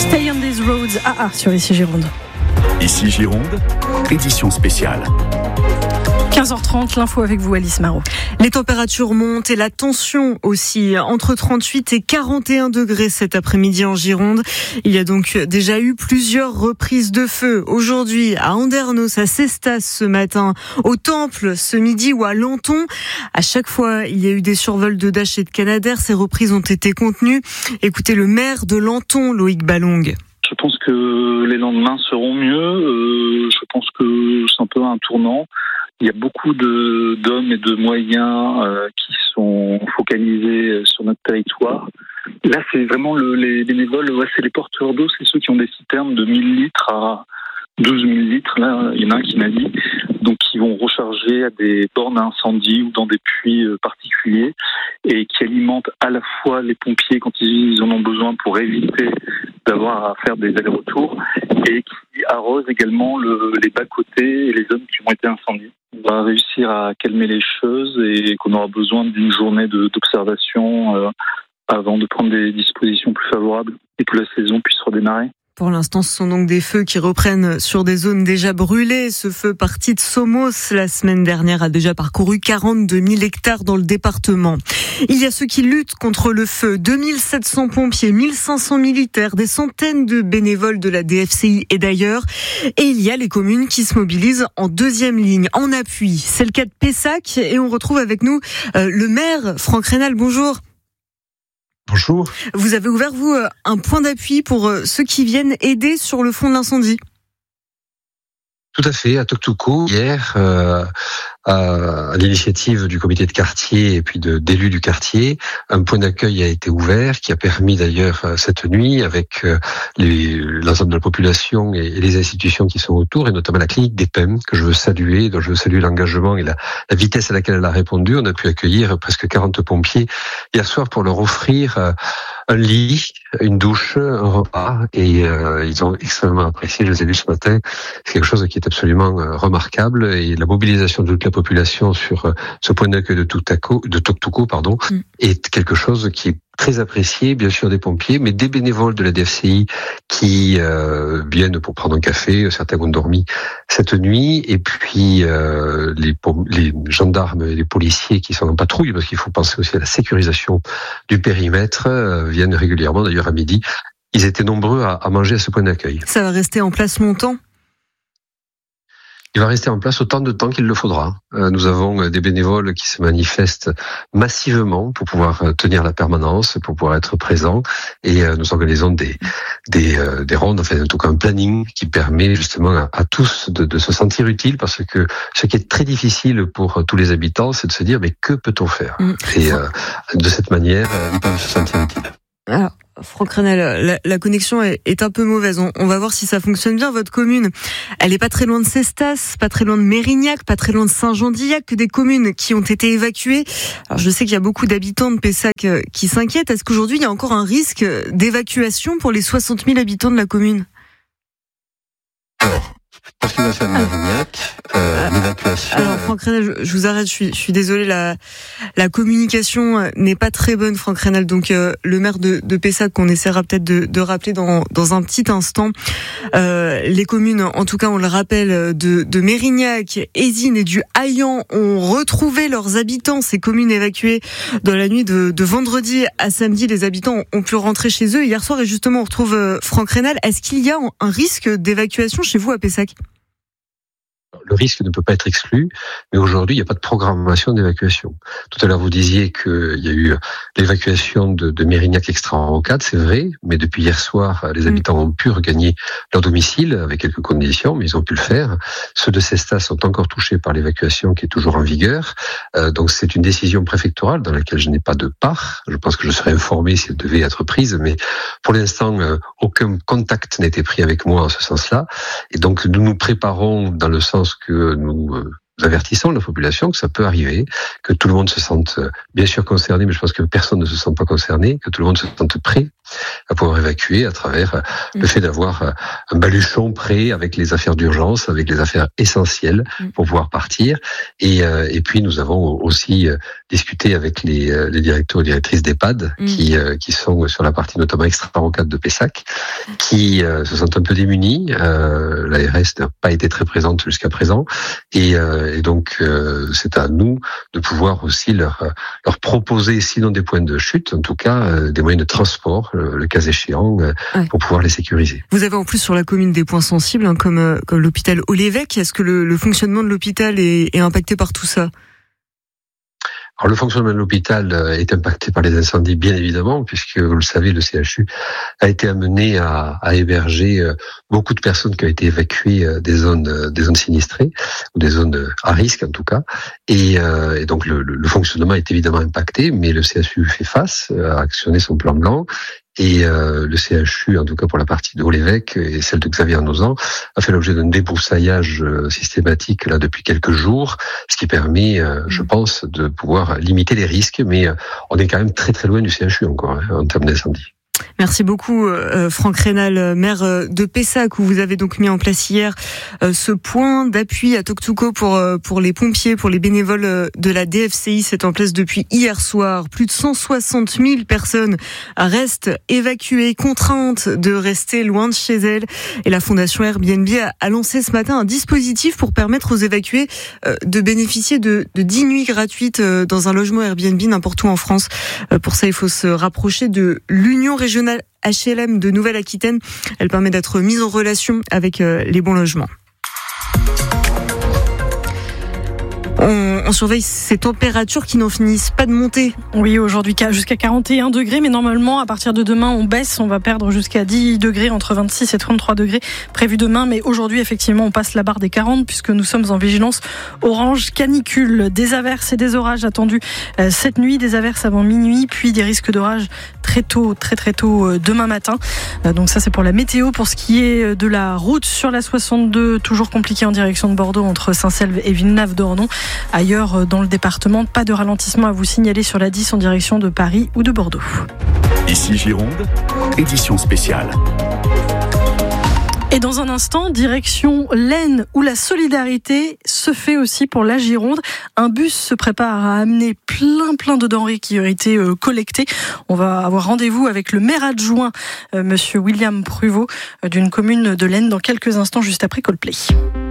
Stay on these roads, sur Ici Gironde. Ici Gironde, édition spéciale. 15h30, l'info avec vous, Alice Marot. Les températures montent et la tension aussi, entre 38 et 41 degrés cet après-midi en Gironde. Il y a donc déjà eu plusieurs reprises de feu. Aujourd'hui, à Andernos, à Cestas ce matin, au Temple ce midi ou à Lanton. À chaque fois, il y a eu des survols de Dash et de Canadair. Ces reprises ont été contenues. Écoutez le maire de Lanton, Loïc Ballong. Je pense que les lendemains seront mieux. Je pense que c'est un peu un tournant. Il y a beaucoup d'hommes et de moyens qui sont focalisés sur notre territoire. Là, c'est vraiment les bénévoles, c'est les porteurs d'eau, c'est ceux qui ont des citernes de 1000 litres à 12 000 litres. Là, il y en a un qui m'a dit. Donc, ils vont recharger à des bornes à incendie ou dans des puits particuliers et qui alimentent à la fois les pompiers quand ils en ont besoin pour éviter d'avoir à faire des allers-retours et qui arrosent également les bas-côtés et les zones qui ont été incendiées. On va réussir à calmer les choses et qu'on aura besoin d'une journée d'observation avant de prendre des dispositions plus favorables et que la saison puisse redémarrer. Pour l'instant, ce sont donc des feux qui reprennent sur des zones déjà brûlées. Ce feu parti de Somos la semaine dernière a déjà parcouru 42 000 hectares dans le département. Il y a ceux qui luttent contre le feu. 2700 pompiers, 1500 militaires, des centaines de bénévoles de la DFCI et d'ailleurs. Et il y a les communes qui se mobilisent en deuxième ligne, en appui. C'est le cas de Pessac et on retrouve avec nous le maire Franck Reynal. Bonjour. Bonjour. Vous avez ouvert, vous, un point d'appui pour ceux qui viennent aider sur le fond de l'incendie. Tout à fait, à Toctouco, hier, à l'initiative du comité de quartier et puis d'élus du quartier, un point d'accueil a été ouvert qui a permis d'ailleurs cette nuit avec l'ensemble de la population et les institutions qui sont autour et notamment la clinique des PEM que je veux saluer, dont je veux saluer l'engagement et la vitesse à laquelle elle a répondu. On a pu accueillir presque 40 pompiers hier soir pour leur offrir un lit, une douche, un repas et ils ont extrêmement apprécié, je les ai vus ce matin. C'est quelque chose qui est absolument remarquable et la mobilisation de toute la population sur ce point d'accueil de Toctouco, est quelque chose qui est très apprécié, bien sûr des pompiers, mais des bénévoles de la DFCI qui viennent pour prendre un café, certains ont dormi cette nuit, et puis les gendarmes et les policiers qui sont en patrouille, parce qu'il faut penser aussi à la sécurisation du périmètre, viennent régulièrement, d'ailleurs à midi. Ils étaient nombreux à manger à ce point d'accueil. Ça va rester en place longtemps ? Il va rester en place autant de temps qu'il le faudra. Nous avons des bénévoles qui se manifestent massivement pour pouvoir tenir la permanence, pour pouvoir être présents. Et nous organisons des rondes, enfin en tout cas un planning qui permet justement à tous de se sentir utiles, parce que ce qui est très difficile pour tous les habitants, c'est de se dire mais que peut-on faire ? Et de cette manière, ils peuvent se sentir utiles. Alors, Franck Reynal, la connexion est un peu mauvaise. On va voir si ça fonctionne bien. Votre commune, elle est pas très loin de Cestas, pas très loin de Mérignac, pas très loin de Saint-Jean-d'Illac, que des communes qui ont été évacuées. Alors, je sais qu'il y a beaucoup d'habitants de Pessac qui s'inquiètent. Est-ce qu'aujourd'hui, il y a encore un risque d'évacuation pour les 60 000 habitants de la commune ? Parce qu'il va faire de Mérignac, l'évacuation. Alors Franck Reynal, je vous arrête, je suis désolée, la communication n'est pas très bonne, Franck Reynal. Donc le maire de Pessac, qu'on essaiera peut-être de rappeler dans un petit instant. Les communes, en tout cas on le rappelle, de Mérignac, Ézine et du Haillan ont retrouvé leurs habitants. Ces communes évacuées dans la nuit de vendredi à samedi, les habitants ont pu rentrer chez eux hier soir. Et justement on retrouve Franck Reynal. Est-ce qu'il y a un risque d'évacuation chez vous à Pessac ? Le risque ne peut pas être exclu, mais aujourd'hui, il n'y a pas de programmation d'évacuation. Tout à l'heure, vous disiez qu'il y a eu l'évacuation de Mérignac extra-rocade, c'est vrai, mais depuis hier soir, les habitants ont pu regagner leur domicile avec quelques conditions, mais ils ont pu le faire. Ceux de Cestas sont encore touchés par l'évacuation qui est toujours en vigueur. Donc c'est une décision préfectorale dans laquelle je n'ai pas de part. Je pense que je serai informé si elle devait être prise, mais pour l'instant, aucun contact n'a été pris avec moi en ce sens-là. Et donc nous nous préparons dans le sens que nous avertissons la population que ça peut arriver, que tout le monde se sente bien sûr concerné, mais je pense que personne ne se sent pas concerné, que tout le monde se sente prêt à pouvoir évacuer à travers le fait d'avoir un baluchon prêt avec les affaires d'urgence, avec les affaires essentielles pour pouvoir partir. Et puis nous avons aussi discuté avec les directeurs et directrices d'EHPAD qui sont sur la partie notamment extra-rocade de Pessac, qui se sentent un peu démunis. L'ARS n'a pas été très présente jusqu'à présent, et donc c'est à nous de pouvoir aussi leur proposer, sinon des points de chute, en tout cas des moyens de transport, le cas échéant, pour pouvoir les sécuriser. Vous avez en plus sur la commune des points sensibles, comme l'hôpital Olévêque. Est-ce que le fonctionnement de l'hôpital est impacté par tout ça ? Alors, le fonctionnement de l'hôpital est impacté par les incendies, bien évidemment, puisque, vous le savez, le CHU a été amené à héberger beaucoup de personnes qui ont été évacuées des zones sinistrées, ou des zones à risque, en tout cas. Et donc, le fonctionnement est évidemment impacté, mais le CHU fait face, a actionné son plan blanc. Et le CHU, en tout cas pour la partie de Haut-l'Évêque et celle de Xavier Arnozan, a fait l'objet d'un débroussaillage systématique là depuis quelques jours, ce qui permet, je pense, de pouvoir limiter les risques. Mais on est quand même très très loin du CHU encore en termes d'incendie. Merci beaucoup Franck Reynal, maire de Pessac, où vous avez donc mis en place hier ce point d'appui à Toctouco pour les pompiers, pour les bénévoles de la DFCI. C'est en place depuis hier soir. Plus de 160 000 personnes restent évacuées, contraintes de rester loin de chez elles. Et la Fondation Airbnb a lancé ce matin un dispositif pour permettre aux évacués de bénéficier de 10 nuits gratuites dans un logement Airbnb n'importe où en France. Pour ça, il faut se rapprocher de l'Union régionale HLM de Nouvelle-Aquitaine. Elle permet d'être mise en relation avec les bons logements. On surveille ces températures qui n'en finissent pas de monter. Oui, aujourd'hui jusqu'à 41 degrés, mais normalement, à partir de demain, on baisse. On va perdre jusqu'à 10 degrés, entre 26 et 33 degrés prévu demain. Mais aujourd'hui, effectivement, on passe la barre des 40 puisque nous sommes en vigilance orange canicule. Des averses et des orages attendus cette nuit, des averses avant minuit, puis des risques d'orage très tôt demain matin. Donc ça, c'est pour la météo. Pour ce qui est de la route sur la 62, toujours compliqué en direction de Bordeaux entre Saint-Selve et Villenave-d'Ornon. Ailleurs dans le département, pas de ralentissement à vous signaler sur la 10 en direction de Paris ou de Bordeaux. Ici Gironde, édition spéciale. Et dans un instant, direction l'Aisne où la solidarité se fait aussi pour la Gironde. Un bus se prépare à amener plein de denrées qui ont été collectées. On va avoir rendez-vous avec le maire adjoint, monsieur William Pruvot, d'une commune de l'Aisne dans quelques instants juste après Coldplay.